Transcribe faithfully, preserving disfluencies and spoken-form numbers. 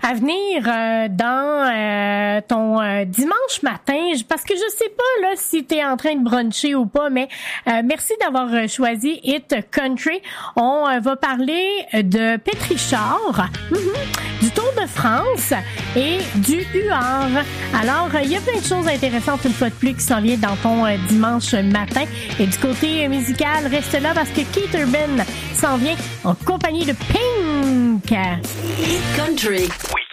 à venir euh, dans euh, ton euh, dimanche matin, parce que je sais pas là si tu es en train de bruncher ou pas, mais euh, merci d'avoir choisi Hit Country. On euh, va parler de Pétrichard, mm-hmm, du Tour de France et du U A R. Alors, il y a plein de choses intéressantes une fois de plus qui s'en viennent dans ton euh, dimanche matin. Et du côté musical, reste là parce que Keith Urban s'en vient en compagnie de Pink. Hit Country. Oui.